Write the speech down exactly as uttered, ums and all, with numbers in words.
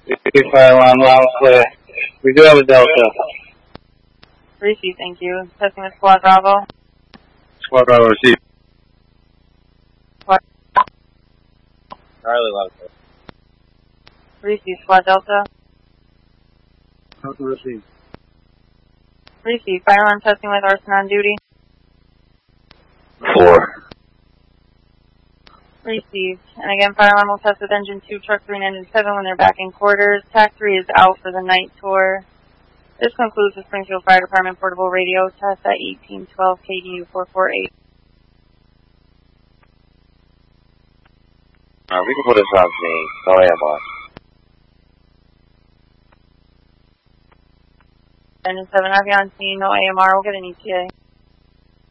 Fire alarm loud clear. We do have a Delta. Receive, thank you. Testing with Squad Bravo. Squad Bravo, receive. Squad. Charlie loud clear. Receive, Squad Delta. Delta receive. Receive, fire alarm testing with arson on duty. Four. Received. And again, fire alarm will test with engine two, truck three, and engine seven when they're back in quarters. Tac three is out for the night tour. This concludes the Springfield Fire Department portable radio test at eighteen twelve K D U four four eight. Uh, we can put this on me. No A M R. Engine seven, have you on scene, no A M R, we'll get an E T A.